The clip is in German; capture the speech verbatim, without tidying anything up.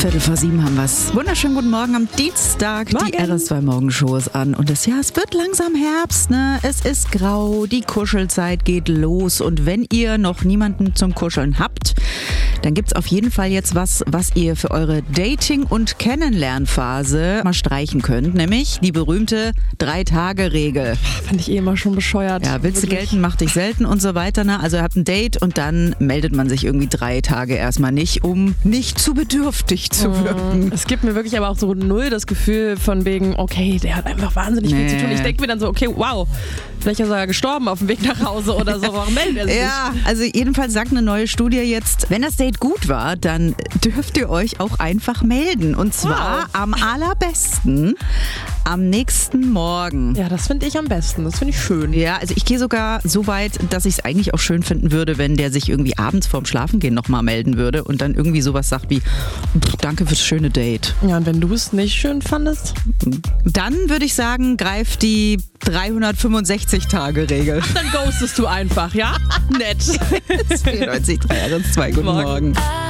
Viertel vor sieben haben wir's. Wunderschönen guten Morgen am Dienstag. Morgen. Die R S zwei Morgenshow ist an. Und das Jahr, es wird langsam Herbst, ne? Es ist grau, die Kuschelzeit geht los. Und wenn ihr noch niemanden zum Kuscheln habt, dann gibt's auf jeden Fall jetzt was, was ihr für eure Dating- und Kennenlernphase mal streichen könnt. Nämlich die berühmte Drei-Tage-Regel. Fand ich eh immer schon bescheuert. Ja, willst du Wirklich. gelten, mach dich selten und so weiter. Ne? Also ihr habt ein Date und dann meldet man sich irgendwie drei Tage erstmal nicht, um nicht zu bedürftig zu wirken. Es gibt mir wirklich aber auch so null das Gefühl von wegen, okay, der hat einfach wahnsinnig viel Nee. zu tun. Ich denke mir dann so, okay, wow, vielleicht ist er gestorben auf dem Weg nach Hause oder so. Warum meldet er sich Ja, also jedenfalls sagt eine neue Studie jetzt, wenn das Date gut war, dann dürft ihr euch auch einfach melden. Und zwar Wow. am allerbesten am nächsten Morgen. nicht? Ja, das finde ich am besten. Das finde ich schön. Ja, also ich gehe sogar so weit, dass ich es eigentlich auch schön finden würde, wenn der sich irgendwie abends vorm Schlafengehen nochmal melden würde und dann irgendwie sowas sagt wie, "Pff, danke fürs schöne Date." Ja, und wenn du es nicht schön fandest? Dann würde ich sagen, greift die dreihundertfünfundsechzig-Tage-Regel. Dann ghostest du einfach, ja? Nett. vierundneunzig, drei, eins, zwei, guten Morgen. Morgen.